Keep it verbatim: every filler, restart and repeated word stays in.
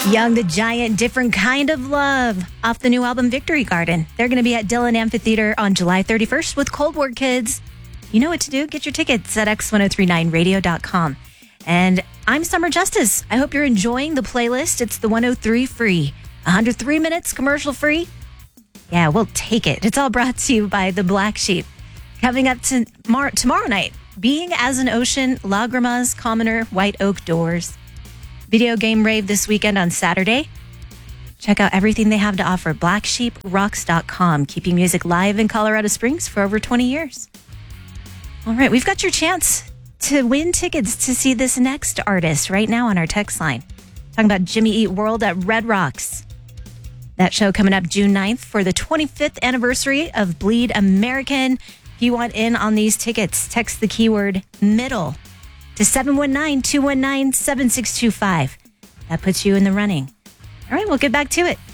Young the Giant, Different Kind of Love, off the new album Victory Garden. They're going to be at Dillon Amphitheater on July thirty-first with Cold War Kids. You know what to do. Get your tickets at x ten thirty-nine radio dot com. And I'm Summer Justice. I hope you're enjoying the playlist. It's the one oh three free. one hundred three minutes commercial free. Yeah, we'll take it. It's all brought to you by The Black Sheep. Coming up to tomorrow, tomorrow night, Being as an Ocean, Lagrimas, Commoner, White Oak Doors. Video game rave this weekend on Saturday. Check out everything they have to offer. black sheep rocks dot com, keeping music live in Colorado Springs for over twenty years. All right, we've got your chance to win tickets to see this next artist right now on our text line. Talking about Jimmy Eat World at Red Rocks. That show coming up June ninth for the twenty-fifth anniversary of Bleed American. If you want in on these tickets, text the keyword MIDDLE to seven one nine, two one nine, seven six two five. That puts you in the running. All right, we'll get back to it.